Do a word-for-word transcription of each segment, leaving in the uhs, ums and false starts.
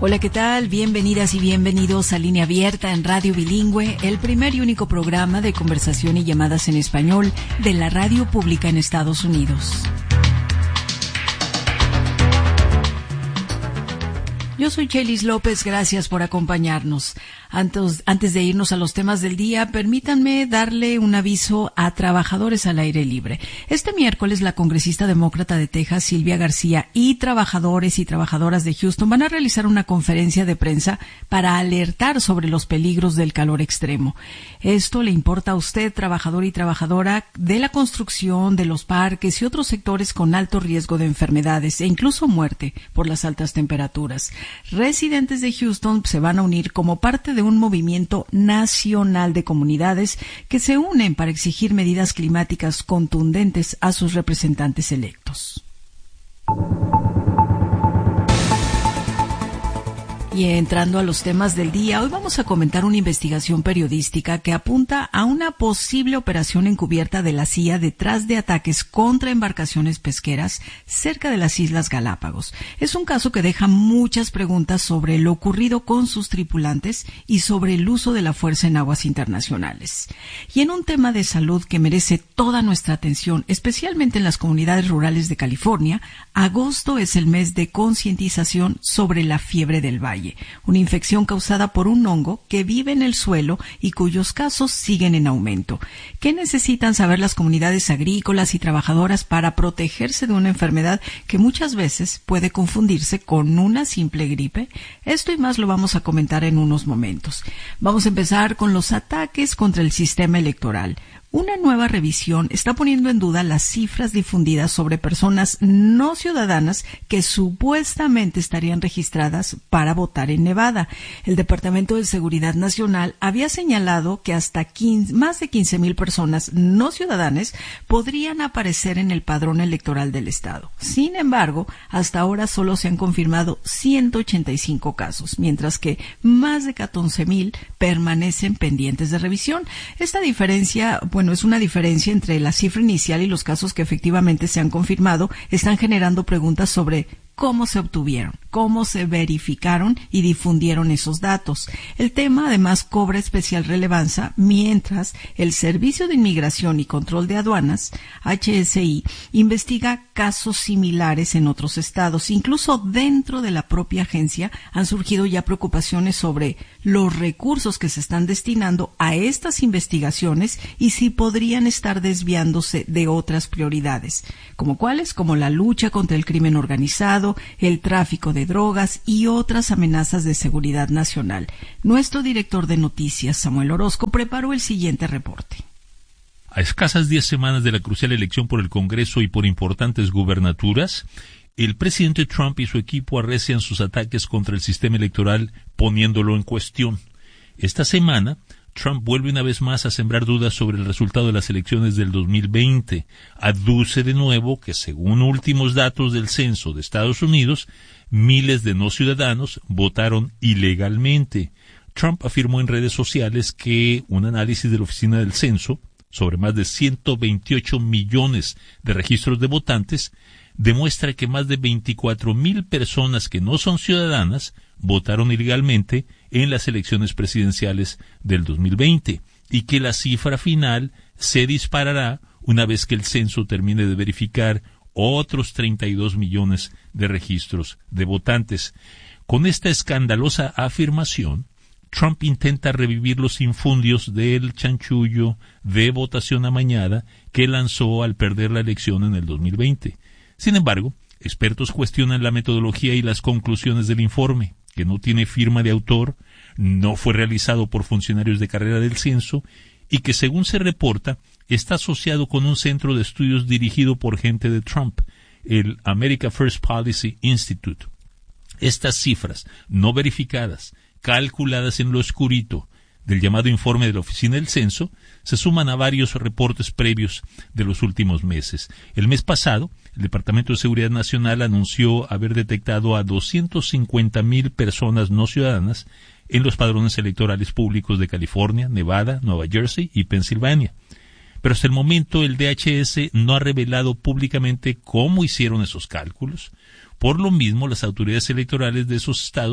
Hola, ¿qué tal? Bienvenidas y bienvenidos a Línea Abierta en Radio Bilingüe, el primer y único programa de conversación y llamadas en español de la radio pública en Estados Unidos. Yo soy Chelis López, gracias por acompañarnos. Antes, antes de irnos a los temas del día, permítanme darle un aviso a trabajadores al aire libre. Este miércoles, la congresista demócrata de Texas, Silvia García, y trabajadores y trabajadoras de Houston van a realizar una conferencia de prensa para alertar sobre los peligros del calor extremo. Esto le importa a usted, trabajador y trabajadora de la construcción, de los parques y otros sectores con alto riesgo de enfermedades e incluso muerte por las altas temperaturas. Residentes de Houston se van a unir como parte de un movimiento nacional de comunidades que se unen para exigir medidas climáticas contundentes a sus representantes electos. Y entrando a los temas del día, hoy vamos a comentar una investigación periodística que apunta a una posible operación encubierta de la C I A detrás de ataques contra embarcaciones pesqueras cerca de las Islas Galápagos. Es un caso que deja muchas preguntas sobre lo ocurrido con sus tripulantes y sobre el uso de la fuerza en aguas internacionales. Y en un tema de salud que merece toda nuestra atención, especialmente en las comunidades rurales de California, agosto es el mes de concientización sobre la fiebre del valle, una infección causada por un hongo que vive en el suelo y cuyos casos siguen en aumento. ¿Qué necesitan saber las comunidades agrícolas y trabajadoras para protegerse de una enfermedad que muchas veces puede confundirse con una simple gripe? Esto y más lo vamos a comentar en unos momentos. Vamos a empezar con los ataques contra el sistema electoral. Una nueva revisión está poniendo en duda las cifras difundidas sobre personas no ciudadanas que supuestamente estarían registradas para votar en Nevada. El Departamento de Seguridad Nacional había señalado que hasta quince, más de quince mil personas no ciudadanas podrían aparecer en el padrón electoral del estado. Sin embargo, hasta ahora solo se han confirmado ciento ochenta y cinco casos, mientras que más de catorce mil permanecen pendientes de revisión. Esta diferencia, bueno, es una diferencia entre la cifra inicial y los casos que efectivamente se han confirmado, están generando preguntas sobre cómo se obtuvieron, cómo se verificaron y difundieron esos datos. El tema además cobra especial relevancia mientras el Servicio de Inmigración y Control de Aduanas, H S I, investiga casos similares en otros estados. Incluso dentro de la propia agencia han surgido ya preocupaciones sobre los recursos que se están destinando a estas investigaciones y si podrían estar desviándose de otras prioridades, como cuáles, como la lucha contra el crimen organizado, el tráfico de drogas y otras amenazas de seguridad nacional. Nuestro director de noticias, Samuel Orozco, preparó el siguiente reporte. A escasas diez semanas de la crucial elección por el Congreso y por importantes gubernaturas, el presidente Trump y su equipo arrecian sus ataques contra el sistema electoral poniéndolo en cuestión. Esta semana, Trump vuelve una vez más a sembrar dudas sobre el resultado de las elecciones del dos mil veinte. Aduce de nuevo que, según últimos datos del censo de Estados Unidos, miles de no ciudadanos votaron ilegalmente. Trump afirmó en redes sociales que un análisis de la Oficina del Censo sobre más de ciento veintiocho millones de registros de votantes demuestra que más de veinticuatro mil personas que no son ciudadanas votaron ilegalmente en las elecciones presidenciales del dos mil veinte y que la cifra final se disparará una vez que el censo termine de verificar otros treinta y dos millones de registros de votantes. Con esta escandalosa afirmación, Trump intenta revivir los infundios del chanchullo de votación amañada que lanzó al perder la elección en el dos mil veinte. Sin embargo, expertos cuestionan la metodología y las conclusiones del informe, que no tiene firma de autor, no fue realizado por funcionarios de carrera del censo y que, según se reporta, está asociado con un centro de estudios dirigido por gente de Trump, el America First Policy Institute. Estas cifras, no verificadas, calculadas en lo oscurito del llamado informe de la Oficina del Censo, se suman a varios reportes previos de los últimos meses. El mes pasado, el Departamento de Seguridad Nacional anunció haber detectado a doscientas cincuenta mil personas no ciudadanas en los padrones electorales públicos de California, Nevada, Nueva Jersey y Pensilvania. Pero hasta el momento el D H S no ha revelado públicamente cómo hicieron esos cálculos. Por lo mismo, las autoridades electorales de esos estados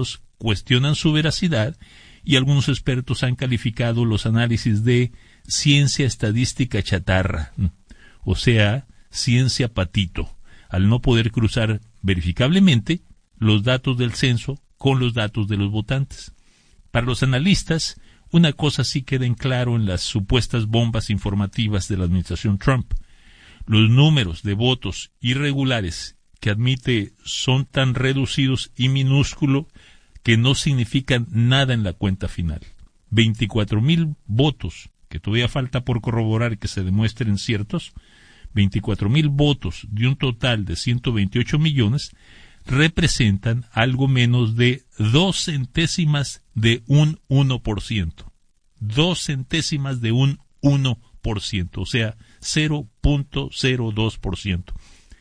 cuestionan su veracidad y algunos expertos han calificado los análisis de ciencia estadística chatarra, o sea, ciencia patito, al no poder cruzar verificablemente los datos del censo con los datos de los votantes. Para los analistas, una cosa sí queda en claro en las supuestas bombas informativas de la administración Trump. Los números de votos irregulares que admite son tan reducidos y minúsculos que no significan nada en la cuenta final. veinticuatro mil votos, que todavía falta por corroborar que se demuestren ciertos, veinticuatro mil votos de un total de ciento veintiocho millones representan algo menos de dos centésimas de un uno por ciento. Dos centésimas de un uno por ciento, o sea, cero punto cero dos por ciento.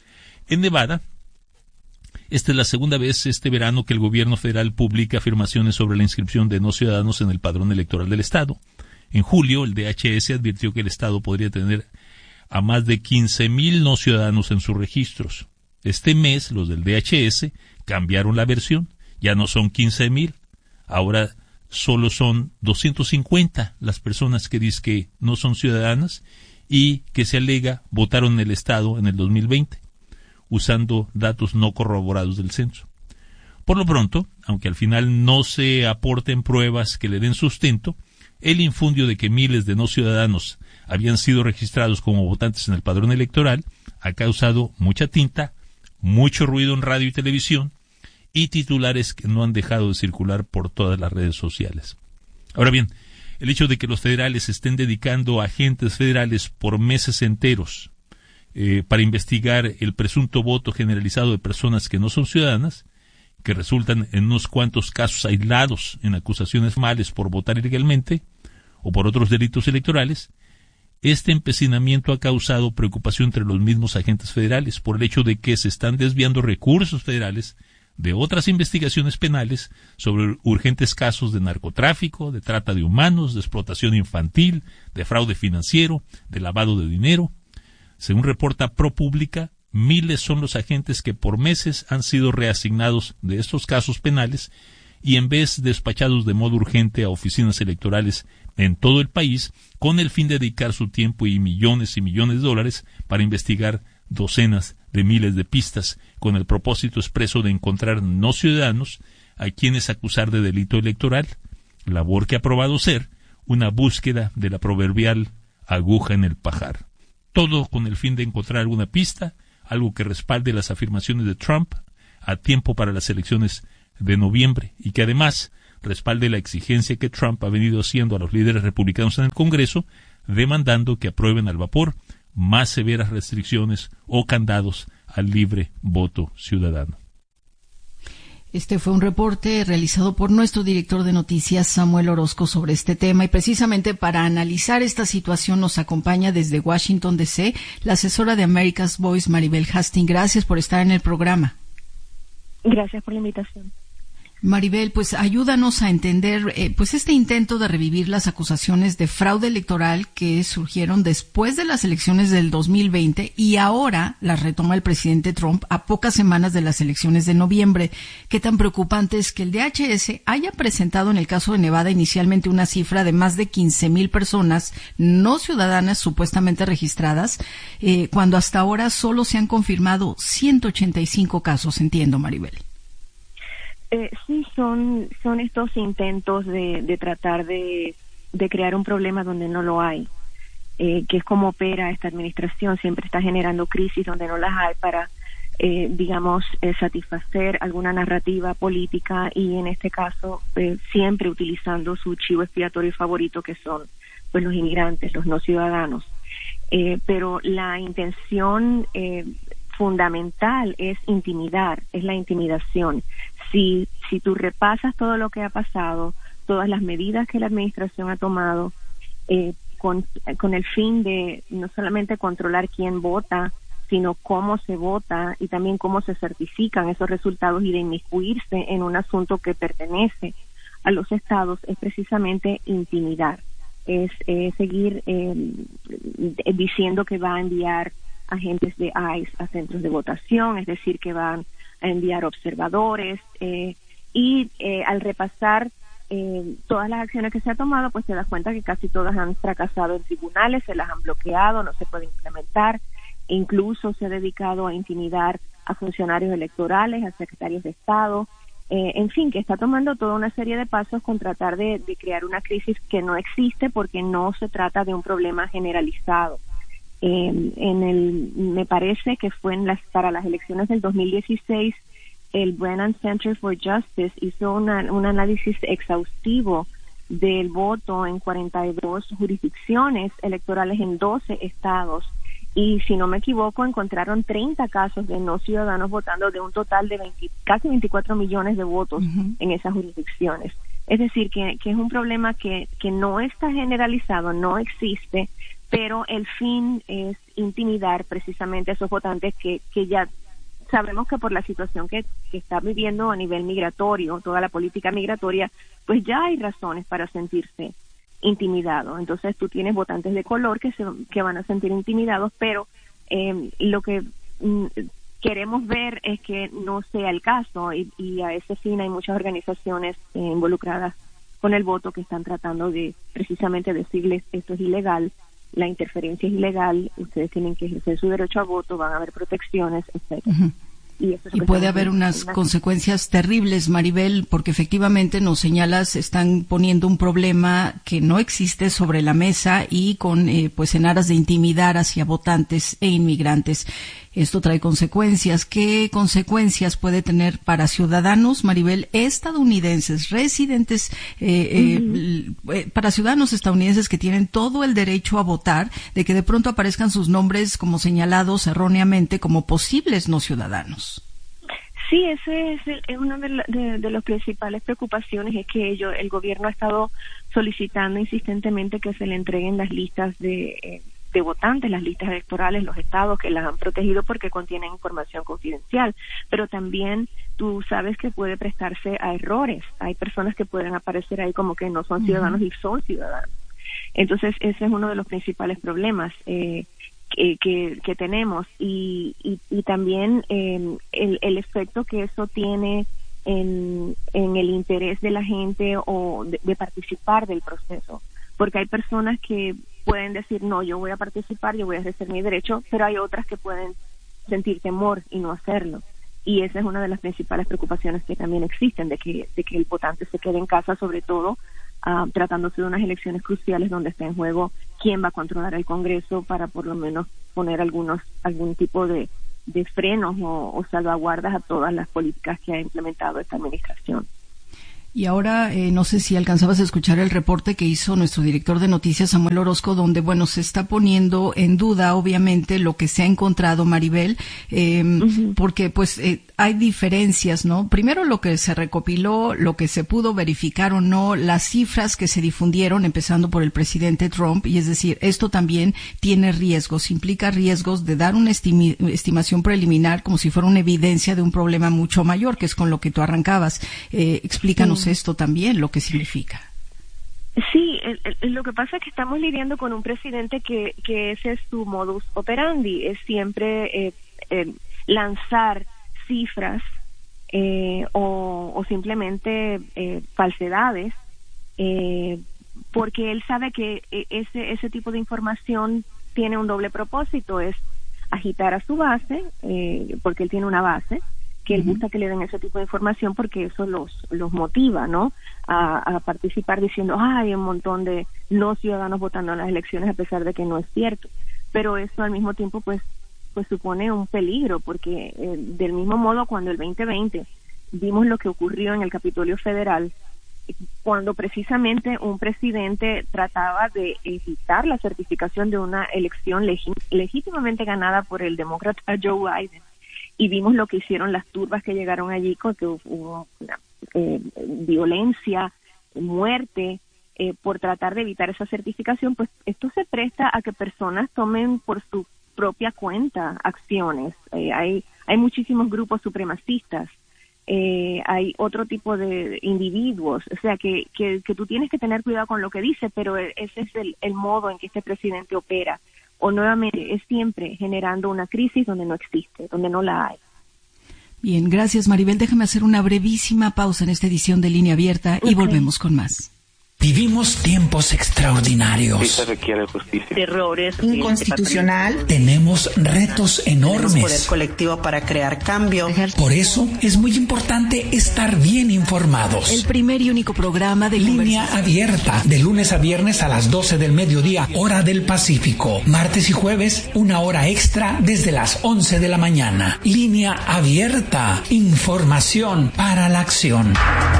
En Nevada, esta es la segunda vez este verano que el gobierno federal publica afirmaciones sobre la inscripción de no ciudadanos en el padrón electoral del estado. En julio, el D H S advirtió que el estado podría tener a más de quince mil no ciudadanos en sus registros. Este mes, los del D H S cambiaron la versión. Ya no son quince mil, ahora solo son doscientos cincuenta las personas que dicen que no son ciudadanas y que se alega votaron en el estado en el dos mil veinte, usando datos no corroborados del censo. Por lo pronto, aunque al final no se aporten pruebas que le den sustento, el infundio de que miles de no ciudadanos habían sido registrados como votantes en el padrón electoral ha causado mucha tinta, mucho ruido en radio y televisión y titulares que no han dejado de circular por todas las redes sociales. Ahora bien, el hecho de que los federales estén dedicando a agentes federales por meses enteros eh, para investigar el presunto voto generalizado de personas que no son ciudadanas, que resultan en unos cuantos casos aislados en acusaciones formales por votar ilegalmente o por otros delitos electorales, este empecinamiento ha causado preocupación entre los mismos agentes federales por el hecho de que se están desviando recursos federales de otras investigaciones penales sobre urgentes casos de narcotráfico, de trata de humanos, de explotación infantil, de fraude financiero, de lavado de dinero. Según reporta ProPublica, miles son los agentes que por meses han sido reasignados de estos casos penales y en vez despachados de modo urgente a oficinas electorales en todo el país con el fin de dedicar su tiempo y millones y millones de dólares para investigar docenas de miles de pistas con el propósito expreso de encontrar no ciudadanos a quienes acusar de delito electoral, labor que ha probado ser una búsqueda de la proverbial aguja en el pajar. Todo con el fin de encontrar alguna pista, algo que respalde las afirmaciones de Trump a tiempo para las elecciones de noviembre y que además respalde la exigencia que Trump ha venido haciendo a los líderes republicanos en el Congreso, demandando que aprueben al vapor más severas restricciones o candados al libre voto ciudadano. Este fue un reporte realizado por nuestro director de noticias, Samuel Orozco, sobre este tema. Y precisamente para analizar esta situación nos acompaña desde Washington, D C, la asesora de America's Voice, Maribel Hastings. Gracias por estar en el programa. Gracias por la invitación. Maribel, pues ayúdanos a entender eh, pues este intento de revivir las acusaciones de fraude electoral que surgieron después de las elecciones del dos mil veinte y ahora las retoma el presidente Trump a pocas semanas de las elecciones de noviembre. ¿Qué tan preocupante es que el D H S haya presentado en el caso de Nevada inicialmente una cifra de más de quince mil personas no ciudadanas supuestamente registradas, eh, cuando hasta ahora solo se han confirmado ciento ochenta y cinco casos? Entiendo, Maribel. Eh, sí, son son estos intentos de, de tratar de, de crear un problema donde no lo hay, eh, que es como opera esta administración, siempre está generando crisis donde no las hay para, eh, digamos, eh, satisfacer alguna narrativa política y en este caso eh, siempre utilizando su chivo expiatorio favorito que son pues los inmigrantes, los no ciudadanos. Eh, pero la intención eh, fundamental es intimidar, es la intimidación. Si, si tú repasas todo lo que ha pasado, todas las medidas que la administración ha tomado, eh, con, con el fin de no solamente controlar quién vota, sino cómo se vota y también cómo se certifican esos resultados y de inmiscuirse en un asunto que pertenece a los estados, es precisamente intimidar, es eh, seguir eh, diciendo que va a enviar agentes de I C E a centros de votación, es decir, que van a enviar observadores, eh, y eh, al repasar eh, todas las acciones que se ha tomado, pues te das cuenta que casi todas han fracasado en tribunales, se las han bloqueado, no se puede implementar, e incluso se ha dedicado a intimidar a funcionarios electorales, a secretarios de Estado, eh, en fin, que está tomando toda una serie de pasos con tratar de, de crear una crisis que no existe porque no se trata de un problema generalizado. Eh, en el, me parece que fue en las, para las elecciones del dos mil dieciséis, el Brennan Center for Justice hizo una, un análisis exhaustivo del voto en cuarenta y dos jurisdicciones electorales en doce estados. Y si no me equivoco, encontraron treinta casos de no ciudadanos votando de un total de veinte, casi veinticuatro millones de votos uh-huh. en esas jurisdicciones. Es decir, que, que es un problema que, que no está generalizado, no existe, pero el fin es intimidar precisamente a esos votantes que, que ya sabemos que por la situación que, que está viviendo a nivel migratorio, toda la política migratoria, pues ya hay razones para sentirse intimidados. Entonces tú tienes votantes de color que se que van a sentir intimidados, pero eh, lo que mm, queremos ver es que no sea el caso, y, y a ese fin hay muchas organizaciones eh, involucradas con el voto que están tratando de precisamente decirles esto es ilegal, la interferencia es ilegal, ustedes tienen que ejercer su derecho a voto, van a haber protecciones, etcétera. Uh-huh. Y, eso es y puede haber unas una... consecuencias terribles, Maribel, porque efectivamente nos señalas, están poniendo un problema que no existe sobre la mesa y con, eh, pues en aras de intimidar hacia votantes e inmigrantes. Esto trae consecuencias. ¿Qué consecuencias puede tener para ciudadanos, Maribel, estadounidenses, residentes, eh, uh-huh. eh, para ciudadanos estadounidenses que tienen todo el derecho a votar, de que de pronto aparezcan sus nombres como señalados erróneamente como posibles no ciudadanos? Sí, ese es, el, es una de, la, de, de las principales preocupaciones, es que ellos, el gobierno ha estado solicitando insistentemente que se le entreguen las listas de... Eh, de votantes, las listas electorales, los estados que las han protegido porque contienen información confidencial, pero también tú sabes que puede prestarse a errores. Hay personas que pueden aparecer ahí como que no son ciudadanos uh-huh. y son ciudadanos. Entonces ese es uno de los principales problemas eh, que, que, que tenemos, y, y, y también eh, el, el efecto que eso tiene en, en el interés de la gente o de, de participar del proceso, porque hay personas que pueden decir, no, yo voy a participar, yo voy a ejercer mi derecho, pero hay otras que pueden sentir temor y no hacerlo. Y esa es una de las principales preocupaciones que también existen, de que, de que el votante se quede en casa, sobre todo uh, tratándose de unas elecciones cruciales donde está en juego quién va a controlar el Congreso para por lo menos poner algunos algún tipo de, de frenos o, o salvaguardas a todas las políticas que ha implementado esta administración. Y ahora, eh, no sé si alcanzabas a escuchar el reporte que hizo nuestro director de noticias, Samuel Orozco, donde, bueno, se está poniendo en duda, obviamente, lo que se ha encontrado, Maribel, eh, uh-huh. porque, pues, eh, hay diferencias, ¿no? Primero, lo que se recopiló, lo que se pudo verificar o no, las cifras que se difundieron, empezando por el presidente Trump, y es decir, esto también tiene riesgos, implica riesgos de dar una estimi- estimación preliminar como si fuera una evidencia de un problema mucho mayor, que es con lo que tú arrancabas. Eh, explícanos esto también, lo que significa. Sí, el, el, lo que pasa es que estamos lidiando con un presidente que, que ese es su modus operandi, es siempre eh, eh, lanzar cifras eh, o, o simplemente eh, falsedades, eh, porque él sabe que ese, ese tipo de información tiene un doble propósito, es agitar a su base, eh, porque él tiene una base, que él gusta que le den ese tipo de información porque eso los los motiva, ¿no? A, a participar diciendo, ah, hay un montón de no ciudadanos votando en las elecciones, a pesar de que no es cierto. Pero eso al mismo tiempo, pues, pues supone un peligro, porque eh, del mismo modo cuando el veinte veinte vimos lo que ocurrió en el Capitolio Federal, cuando precisamente un presidente trataba de evitar la certificación de una elección legi- legítimamente ganada por el demócrata Joe Biden, y vimos lo que hicieron las turbas que llegaron allí, con que hubo una, eh, violencia, muerte, eh, por tratar de evitar esa certificación, pues esto se presta a que personas tomen por su propia cuenta acciones. Eh, hay, hay muchísimos grupos supremacistas, eh, hay otro tipo de individuos, o sea que, que, que tú tienes que tener cuidado con lo que dices, pero ese es el, el modo en que este presidente opera. O nuevamente es siempre generando una crisis donde no existe, donde no la hay. Bien, gracias Maribel. Déjame hacer una brevísima pausa en esta edición de Línea Abierta y okay. volvemos con más. Vivimos tiempos extraordinarios. Sí se requiere justicia. Errores. Inconstitucional. Tenemos retos enormes. Tenemos poder colectivo para crear cambio. Por eso es muy importante estar bien informados. El primer y único programa de Línea Abierta, de lunes a viernes a las doce del mediodía, hora del Pacífico. Martes y jueves, una hora extra desde las once de la mañana. Línea Abierta. Información para la acción.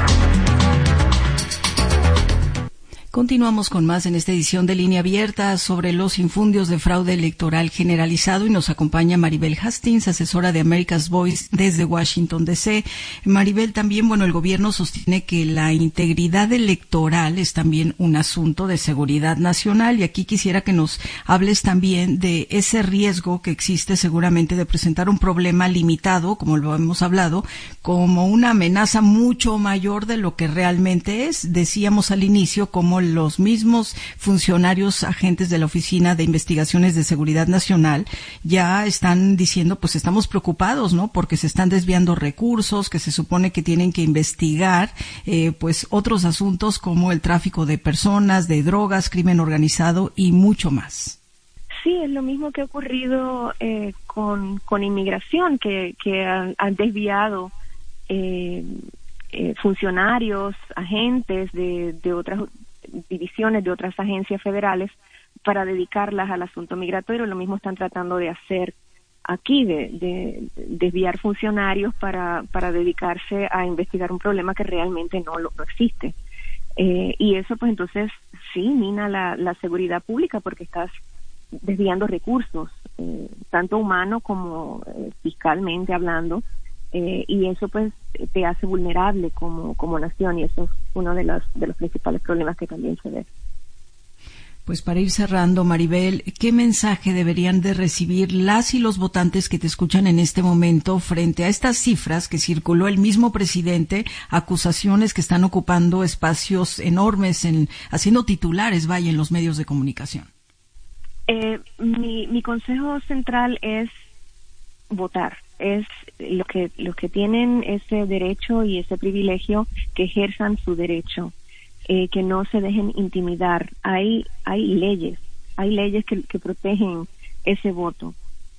Continuamos con más en esta edición de Línea Abierta sobre los infundios de fraude electoral generalizado y nos acompaña Maribel Hastings, asesora de America's Voice desde Washington, D C Maribel, también, bueno, el gobierno sostiene que la integridad electoral es también un asunto de seguridad nacional y aquí quisiera que nos hables también de ese riesgo que existe seguramente de presentar un problema limitado, como lo hemos hablado, como una amenaza mucho mayor de lo que realmente es. Decíamos al inicio como los mismos funcionarios agentes de la Oficina de Investigaciones de Seguridad Nacional ya están diciendo, pues estamos preocupados, ¿no? Porque se están desviando recursos que se supone que tienen que investigar, eh, pues otros asuntos como el tráfico de personas, de drogas, crimen organizado y mucho más. Sí, es lo mismo que ha ocurrido eh, con, con inmigración, que, que han, han desviado eh, eh, funcionarios, agentes de, de otras divisiones de otras agencias federales para dedicarlas al asunto migratorio. Lo mismo están tratando de hacer aquí, de, de, de desviar funcionarios para, para dedicarse a investigar un problema que realmente no, no existe. Eh, y eso pues entonces sí mina la, la seguridad pública porque estás desviando recursos, eh, tanto humanos como eh, fiscalmente hablando, eh, y eso pues te hace vulnerable como, como nación y eso es uno de los, de los principales problemas que también se ve. Pues para ir cerrando, Maribel, ¿qué mensaje deberían de recibir las y los votantes que te escuchan en este momento frente a estas cifras que circuló el mismo presidente, acusaciones que están ocupando espacios enormes, en haciendo titulares, vaya, en los medios de comunicación? Eh, mi, mi consejo central es votar. Es lo que los que tienen ese derecho y ese privilegio que ejerzan su derecho, eh, que no se dejen intimidar. Hay hay leyes, hay leyes que, que protegen ese voto.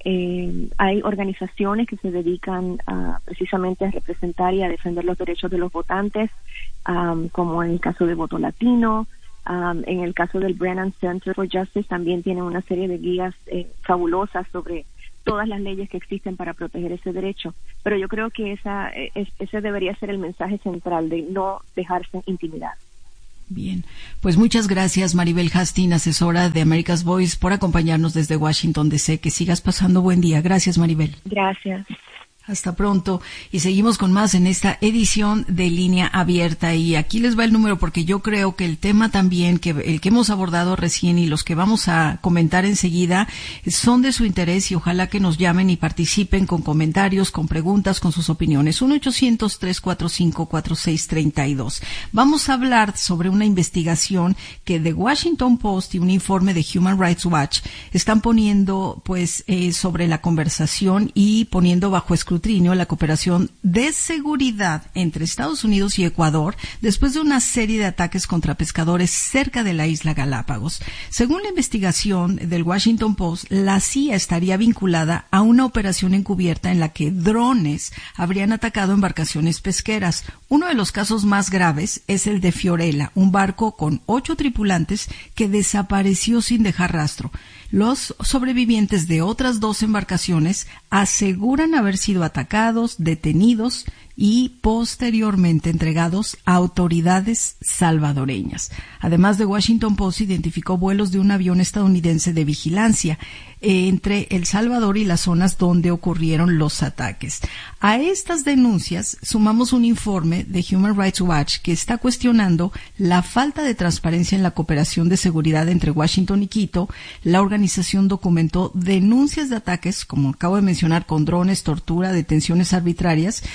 Eh, hay organizaciones que se dedican a, precisamente a representar y a defender los derechos de los votantes, um, como en el caso de Voto Latino. Um, en el caso del Brennan Center for Justice también tienen una serie de guías eh, fabulosas sobre todas las leyes que existen para proteger ese derecho, pero yo creo que esa es, ese debería ser el mensaje central de no dejarse intimidar. Bien, pues muchas gracias Maribel Hastings, asesora de America's Voice, por acompañarnos desde Washington, D C Que sigas pasando buen día. Gracias, Maribel. Gracias. Hasta pronto y seguimos con más en esta edición de Línea Abierta y aquí les va el número porque yo creo que el tema también que el que hemos abordado recién y los que vamos a comentar enseguida son de su interés y ojalá que nos llamen y participen con comentarios, con preguntas, con sus opiniones. uno ochocientos, tres cuatro cinco, cuatro seis tres dos. Vamos a hablar sobre una investigación que The Washington Post y un informe de Human Rights Watch están poniendo pues eh, sobre la conversación y poniendo bajo escrutinio la cooperación de seguridad entre Estados Unidos y Ecuador después de una serie de ataques contra pescadores cerca de la isla Galápagos. Según la investigación del Washington Post, la C I A estaría vinculada a una operación encubierta en la que drones habrían atacado embarcaciones pesqueras. Uno de los casos más graves es el de Fiorella, un barco con ocho tripulantes que desapareció sin dejar rastro. Los sobrevivientes de otras dos embarcaciones aseguran haber sido atacados, detenidos y posteriormente entregados a autoridades salvadoreñas. Además, The Washington Post identificó vuelos de un avión estadounidense de vigilancia eh, entre El Salvador y las zonas donde ocurrieron los ataques. A estas denuncias sumamos un informe de Human Rights Watch que está cuestionando la falta de transparencia en la cooperación de seguridad entre Washington y Quito. La organización documentó denuncias de ataques, como acabo de mencionar, con drones, tortura, detenciones arbitrarias y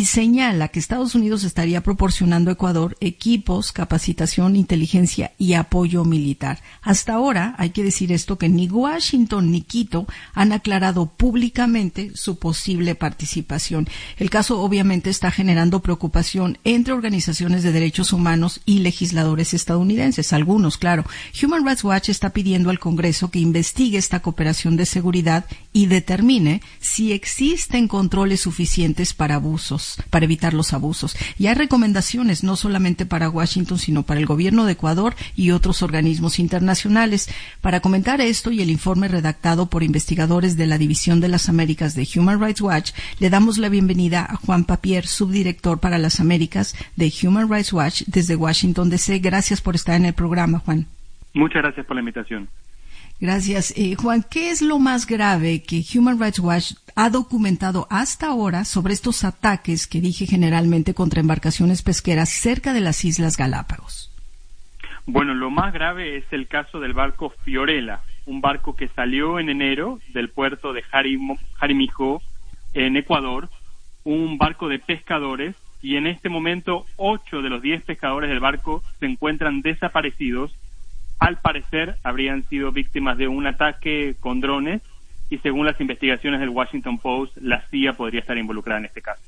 señala que Estados Unidos estaría proporcionando a Ecuador equipos, capacitación, inteligencia y apoyo militar. Hasta ahora, hay que decir esto, que ni Washington ni Quito han aclarado públicamente su posible participación. El caso obviamente está generando preocupación entre organizaciones de derechos humanos y legisladores estadounidenses, algunos, claro. Human Rights Watch está pidiendo al Congreso que investigue esta cooperación de seguridad y determine si existen controles suficientes para abusos, para evitar los abusos. Y hay recomendaciones no solamente para Washington, sino para el gobierno de Ecuador y otros organismos internacionales. Para comentar esto y el informe redactado por investigadores de la División de las Américas de Human Rights Watch, le damos la bienvenida a Juan Papier, subdirector para las Américas de Human Rights Watch desde Washington, D C Gracias por estar en el programa, Juan. Muchas gracias por la invitación. Gracias. Eh, Juan, ¿qué es lo más grave que Human Rights Watch ha documentado hasta ahora sobre estos ataques que dije generalmente contra embarcaciones pesqueras cerca de las Islas Galápagos? Bueno, lo más grave es el caso del barco Fiorella, un barco que salió en enero del puerto de Jarim- Jarimijó, en Ecuador, un barco de pescadores, y en este momento ocho de los diez pescadores del barco se encuentran desaparecidos. Al parecer habrían sido víctimas de un ataque con drones y según las investigaciones del Washington Post, la C I A podría estar involucrada en este caso.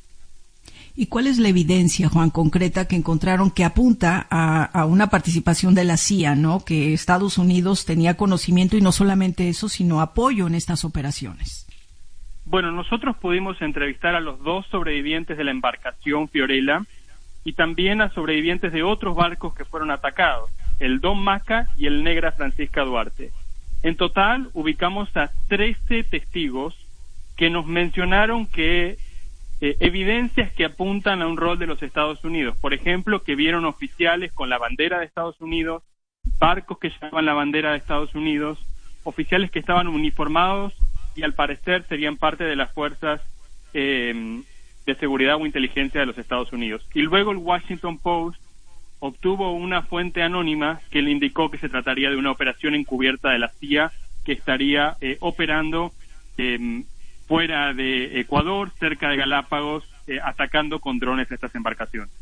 ¿Y cuál es la evidencia, Juan, concreta que encontraron que apunta a, a una participación de la C I A, ¿no? Que Estados Unidos tenía conocimiento y no solamente eso, sino apoyo en estas operaciones. Bueno, nosotros pudimos entrevistar a los dos sobrevivientes de la embarcación Fiorella y también a sobrevivientes de otros barcos que fueron atacados, el Don Maca y el Negra Francisca Duarte. En total, ubicamos a trece testigos que nos mencionaron que eh, evidencias que apuntan a un rol de los Estados Unidos. Por ejemplo, que vieron oficiales con la bandera de Estados Unidos, barcos que llevaban la bandera de Estados Unidos, oficiales que estaban uniformados y al parecer serían parte de las fuerzas eh, de seguridad o inteligencia de los Estados Unidos. Y luego el Washington Post obtuvo una fuente anónima que le indicó que se trataría de una operación encubierta de la C I A que estaría eh, operando eh, fuera de Ecuador, cerca de Galápagos, eh, atacando con drones a estas embarcaciones.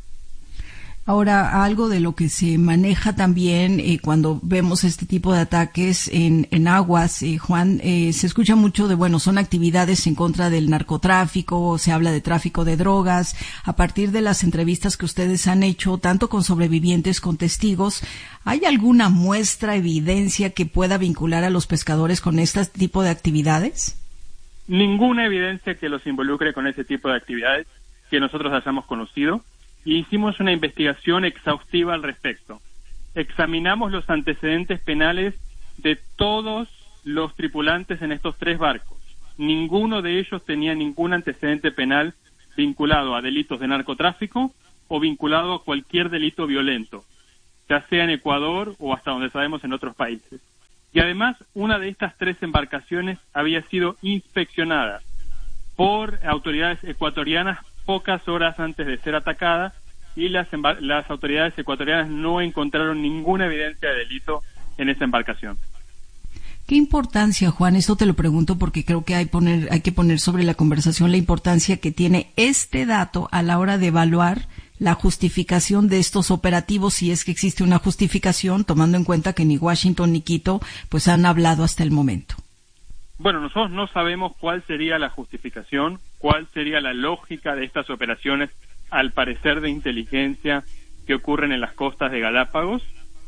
Ahora, algo de lo que se maneja también eh, cuando vemos este tipo de ataques en, en aguas, eh, Juan, eh, se escucha mucho de, bueno, son actividades en contra del narcotráfico, se habla de tráfico de drogas. A partir de las entrevistas que ustedes han hecho, tanto con sobrevivientes, con testigos, ¿hay alguna muestra, evidencia que pueda vincular a los pescadores con este tipo de actividades? Ninguna evidencia que los involucre con ese tipo de actividades que nosotros hayamos conocido. Y hicimos una investigación exhaustiva al respecto. Examinamos los antecedentes penales de todos los tripulantes en estos tres barcos. Ninguno de ellos tenía ningún antecedente penal vinculado a delitos de narcotráfico o vinculado a cualquier delito violento, ya sea en Ecuador o hasta donde sabemos en otros países. Y además, una de estas tres embarcaciones había sido inspeccionada por autoridades ecuatorianas pocas horas antes de ser atacada y las, las autoridades ecuatorianas no encontraron ninguna evidencia de delito en esa embarcación. ¿Qué importancia, Juan? Esto te lo pregunto porque creo que hay, poner, hay que poner sobre la conversación la importancia que tiene este dato a la hora de evaluar la justificación de estos operativos, si es que existe una justificación, tomando en cuenta que ni Washington ni Quito pues han hablado hasta el momento. Bueno, nosotros no sabemos cuál sería la justificación, cuál sería la lógica de estas operaciones, al parecer de inteligencia, que ocurren en las costas de Galápagos.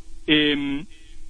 Eh,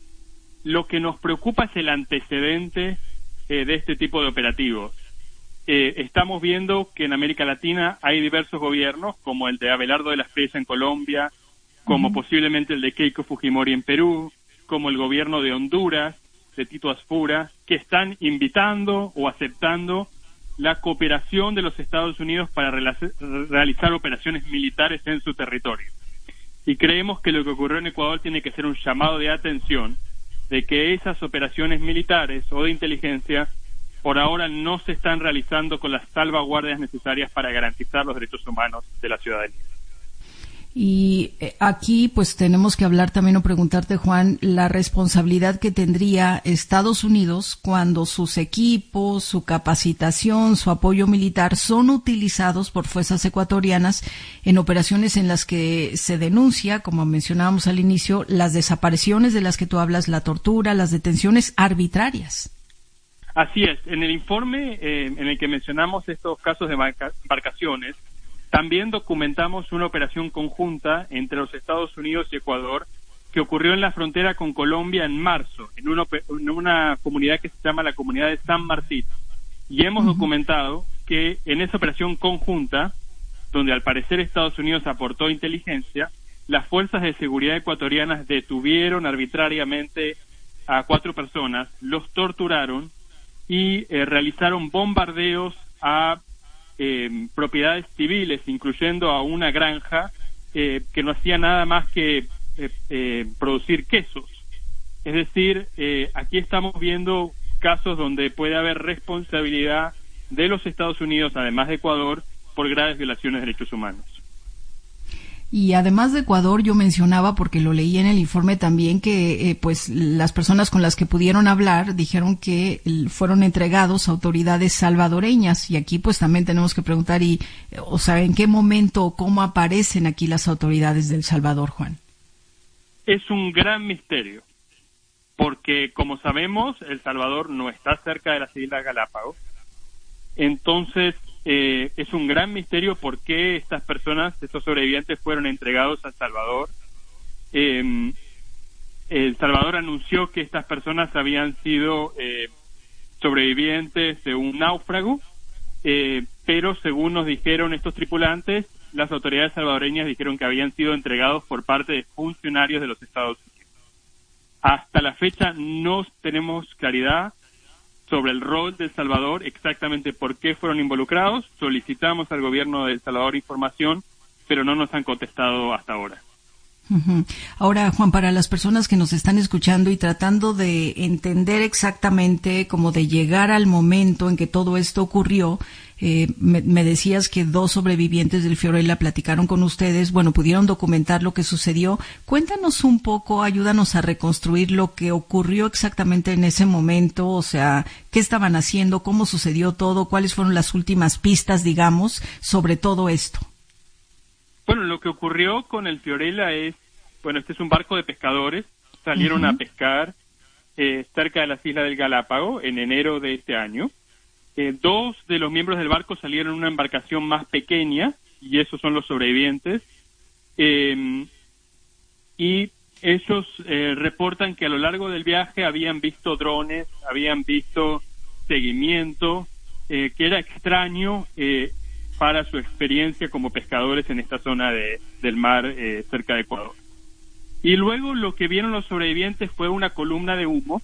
lo que nos preocupa es el antecedente eh, de este tipo de operativos. Eh, estamos viendo que en América Latina hay diversos gobiernos, como el de Abelardo de la Espriella en Colombia, como uh-huh. posiblemente el de Keiko Fujimori en Perú, como el gobierno de Honduras, de Tito Asfura, que están invitando o aceptando la cooperación de los Estados Unidos para realizar operaciones militares en su territorio. Y creemos que lo que ocurrió en Ecuador tiene que ser un llamado de atención de que esas operaciones militares o de inteligencia por ahora no se están realizando con las salvaguardias necesarias para garantizar los derechos humanos de la ciudadanía. Y aquí pues tenemos que hablar también o preguntarte, Juan, la responsabilidad que tendría Estados Unidos cuando sus equipos, su capacitación, su apoyo militar son utilizados por fuerzas ecuatorianas en operaciones en las que se denuncia, como mencionábamos al inicio, las desapariciones de las que tú hablas, la tortura, las detenciones arbitrarias. Así es. En el informe eh, en el que mencionamos estos casos de embarcaciones, también documentamos una operación conjunta entre los Estados Unidos y Ecuador que ocurrió en la frontera con Colombia en marzo, en una, en una comunidad que se llama la Comunidad de San Martín. Y hemos uh-huh. documentado que en esa operación conjunta, donde al parecer Estados Unidos aportó inteligencia, las fuerzas de seguridad ecuatorianas detuvieron arbitrariamente a cuatro personas, los torturaron y eh, realizaron bombardeos a Eh, propiedades civiles, incluyendo a una granja eh, que no hacía nada más que eh, eh, producir quesos. Es decir, eh, aquí estamos viendo casos donde puede haber responsabilidad de los Estados Unidos, además de Ecuador, por graves violaciones de derechos humanos. Y además de Ecuador, yo mencionaba, porque lo leí en el informe también, que eh, pues las personas con las que pudieron hablar dijeron que fueron entregados a autoridades salvadoreñas. Y aquí pues también tenemos que preguntar, y, o sea, ¿en qué momento o cómo aparecen aquí las autoridades del Salvador, Juan? Es un gran misterio, porque como sabemos, El Salvador no está cerca de las Islas Galápagos. Entonces, Eh, es un gran misterio por qué estas personas, estos sobrevivientes, fueron entregados a El Salvador. Eh, El Salvador anunció que estas personas habían sido eh, sobrevivientes de un náufrago, eh, pero según nos dijeron estos tripulantes, las autoridades salvadoreñas dijeron que habían sido entregados por parte de funcionarios de los Estados Unidos. Hasta la fecha no tenemos claridad sobre el rol de El Salvador, exactamente por qué fueron involucrados. Solicitamos al gobierno de El Salvador información, pero no nos han contestado hasta ahora. Uh-huh. Ahora, Juan, para las personas que nos están escuchando y tratando de entender exactamente, como de llegar al momento en que todo esto ocurrió, eh, me, me decías que dos sobrevivientes del Fiorella platicaron con ustedes, bueno, pudieron documentar lo que sucedió. Cuéntanos un poco, ayúdanos a reconstruir lo que ocurrió exactamente en ese momento, o sea, qué estaban haciendo, cómo sucedió todo, cuáles fueron las últimas pistas, digamos, sobre todo esto. Bueno, lo que ocurrió con el Fiorella es, bueno, este es un barco de pescadores, salieron uh-huh. a pescar eh, cerca de las Islas del Galápago en enero de este año. Eh, dos de los miembros del barco salieron en una embarcación más pequeña, y esos son los sobrevivientes, eh, y ellos eh, reportan que a lo largo del viaje habían visto drones, habían visto seguimiento, eh, que era extraño eh, para su experiencia como pescadores en esta zona de, del mar eh, cerca de Ecuador. Y luego lo que vieron los sobrevivientes fue una columna de humo,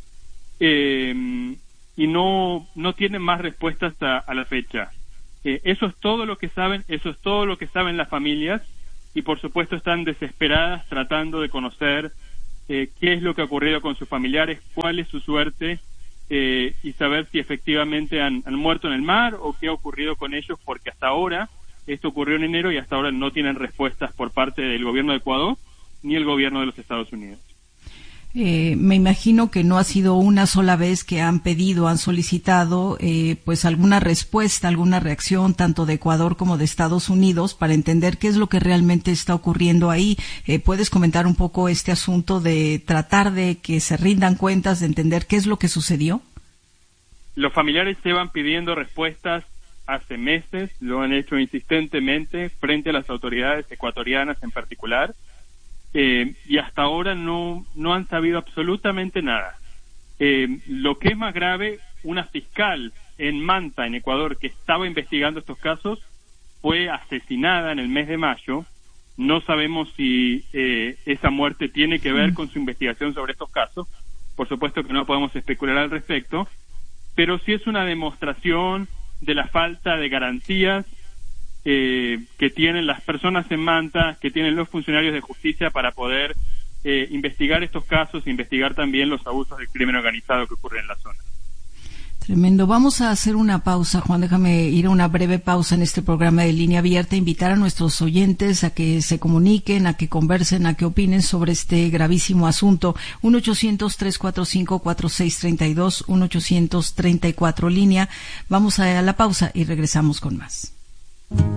eh, y no no tienen más respuestas a, a la fecha. Eh, eso es todo lo que saben, eso es todo lo que saben las familias, y por supuesto están desesperadas tratando de conocer eh, qué es lo que ha ocurrido con sus familiares, cuál es su suerte, eh, y saber si efectivamente han, han muerto en el mar o qué ha ocurrido con ellos, porque hasta ahora, esto ocurrió en enero y hasta ahora no tienen respuestas por parte del gobierno de Ecuador ni el gobierno de los Estados Unidos. Eh, me imagino que no ha sido una sola vez que han pedido, han solicitado eh, pues alguna respuesta, alguna reacción tanto de Ecuador como de Estados Unidos para entender qué es lo que realmente está ocurriendo ahí. Eh, ¿Puedes comentar un poco este asunto de tratar de que se rindan cuentas, de entender qué es lo que sucedió? Los familiares llevan pidiendo respuestas hace meses, lo han hecho insistentemente frente a las autoridades ecuatorianas en particular. Eh, y hasta ahora no no han sabido absolutamente nada. Eh, lo que es más grave, una fiscal en Manta, en Ecuador, que estaba investigando estos casos, fue asesinada en el mes de mayo. No sabemos si eh, esa muerte tiene que ver con su investigación sobre estos casos. Por supuesto que no podemos especular al respecto, pero sí es una demostración de la falta de garantías Eh, que tienen las personas en Manta, que tienen los funcionarios de justicia para poder eh, investigar estos casos e investigar también los abusos del crimen organizado que ocurren en la zona. Tremendo. Vamos a hacer una pausa, Juan. Déjame ir a una breve pausa en este programa de Línea Abierta. Invitar a nuestros oyentes a que se comuniquen, a que conversen, a que opinen sobre este gravísimo asunto. uno ochocientos, tres cuatro cinco, cuatro seis tres dos, uno ochocientos treinta y cuatro línea. Vamos a la pausa y regresamos con más.